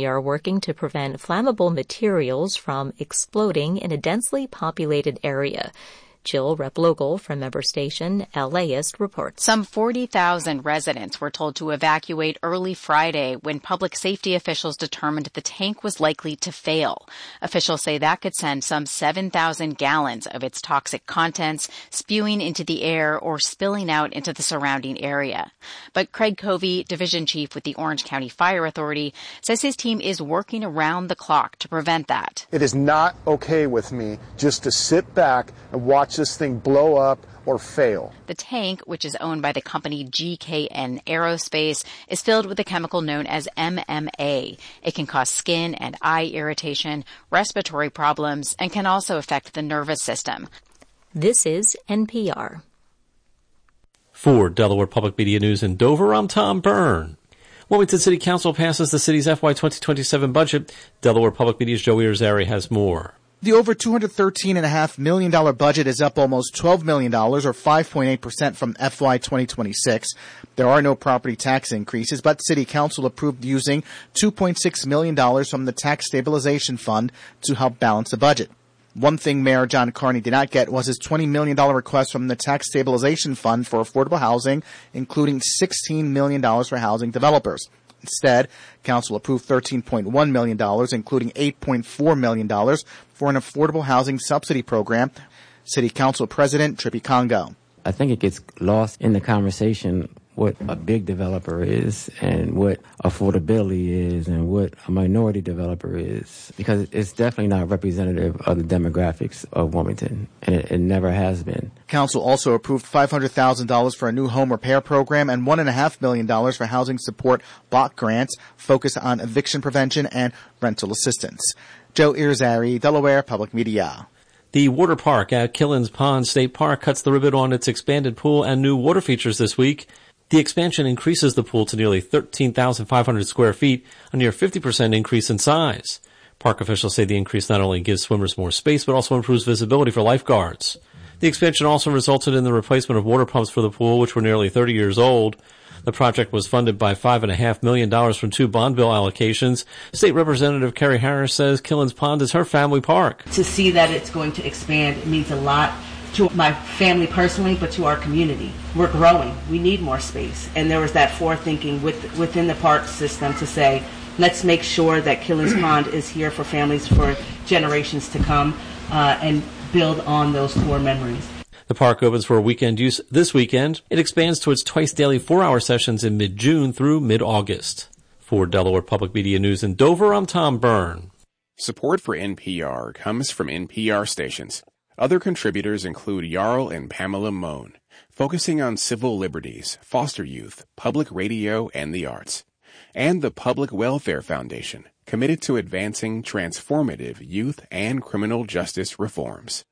County are working to prevent flammable materials from exploding in a densely populated area. Jill Replogle from member station LAist reports. Some 40,000 residents were told to evacuate early Friday when public safety officials determined the tank was likely to fail. Officials say that could send some 7,000 gallons of its toxic contents spewing into the air or spilling out into the surrounding area. But Craig Covey, division chief with the Orange County Fire Authority, says his team is working around the clock to prevent that. It is not okay with me just to sit back and watch this thing blow up or fail. The tank, which is owned by the company GKN Aerospace, is filled with a chemical known as MMA. It can cause skin and eye irritation, respiratory problems, and can also affect the nervous system. This is NPR. For Delaware Public Media News in Dover, I'm Tom Byrne. Wilmington City Council passes the city's FY 2027 budget. Delaware Public Media's Joe Irizarry has more. The over $213.5 million budget is up almost $12 million, or 5.8% from FY 2026. There are no property tax increases, but City Council approved using $2.6 million from the Tax Stabilization Fund to help balance the budget. One thing Mayor John Carney did not get was his $20 million request from the Tax Stabilization Fund for affordable housing, including $16 million for housing developers. Instead, Council approved $13.1 million, including $8.4 million for an affordable housing subsidy program. City Council President Trippy Congo. I think it gets lost in the conversation what a big developer is and what affordability is and what a minority developer is, because it's definitely not representative of the demographics of Wilmington, and it never has been. Council also approved $500,000 for a new home repair program and $1.5 million for housing support block grants focused on eviction prevention and rental assistance. Joe Irizarry, Delaware Public Media. The water park at Killens Pond State Park cuts the ribbon on its expanded pool and new water features this week. The expansion increases the pool to nearly 13,500 square feet, a near 50% increase in size. Park officials say the increase not only gives swimmers more space, but also improves visibility for lifeguards. The expansion also resulted in the replacement of water pumps for the pool, which were nearly 30 years old. The project was funded by $5.5 million from 2 bond bill allocations. State Representative Carrie Harris says Killens Pond is her family park. To see that it's going to expand means a lot to my family personally, but to our community. We're growing. We need more space. And there was that forethinking within the park system to say, let's make sure that Killens Pond is here for families for generations to come and build on those core memories. The park opens for weekend use this weekend. It expands to its twice daily 4-hour sessions in mid-June through mid-August. For Delaware Public Media News in Dover, I'm Tom Byrne. Support for NPR comes from NPR stations. Other contributors include Jarl and Pamela Mohn, focusing on civil liberties, foster youth, public radio, and the arts. And the Public Welfare Foundation, committed to advancing transformative youth and criminal justice reforms.